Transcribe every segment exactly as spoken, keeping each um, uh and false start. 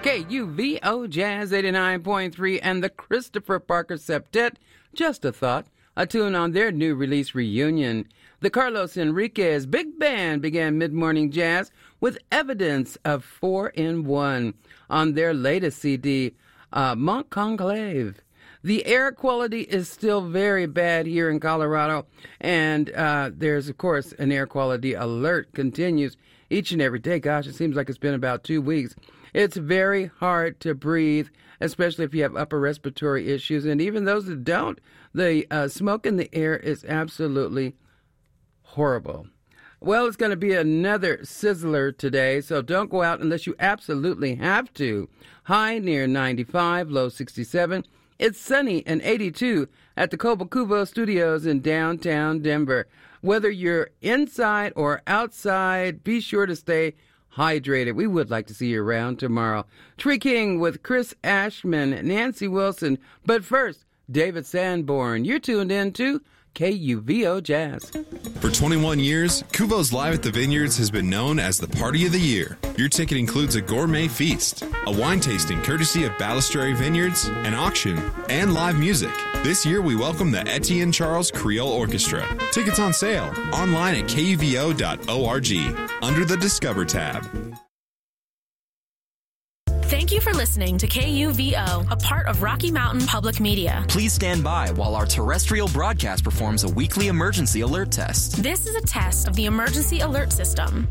K U V O Jazz eighty-nine point three and the Christopher Parker Septet, Just a Thought, a tune on their new release Reunion. The Carlos Enriquez Big Band began mid-morning jazz with evidence of four in one on their latest C D, uh, Mont Conclave. The air quality is still very bad here in Colorado, and uh, there's, of course, an air quality alert continues each and every day. Gosh, it seems like it's been about two weeks. It's very hard to breathe, especially if you have upper respiratory issues. And even those that don't, the uh, smoke in the air is absolutely horrible. Well, it's going to be another sizzler today, so don't go out unless you absolutely have to. High near ninety-five, low sixty-seven. It's sunny and eighty-two at the Cobo Cubo Studios in downtown Denver. Whether you're inside or outside, be sure to stay hydrated. We would like to see you around tomorrow. Tree King with Chris Ashman, Nancy Wilson. But first, David Sanborn. You're tuned in to K U V O Jazz. For twenty-one years, Kuvo's Live at the Vineyards has been known as the party of the year. Your ticket includes a gourmet feast, a wine tasting courtesy of Balistrary Vineyards, an auction, and live music. This year, we welcome the Etienne Charles Creole Orchestra. Tickets on sale online at K U V O dot org under the Discover tab. Thank you for listening to K U V O, a part of Rocky Mountain Public Media. Please stand by while our terrestrial broadcast performs a weekly emergency alert test. This is a test of the emergency alert system.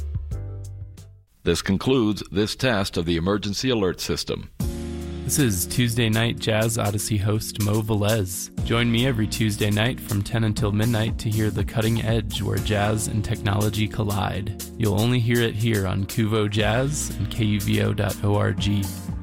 This concludes this test of the emergency alert system. This is Tuesday Night Jazz Odyssey host Mo Velez. Join me every Tuesday night from ten until midnight to hear the cutting edge where jazz and technology collide. You'll only hear it here on Kuvo Jazz and K U V O dot org.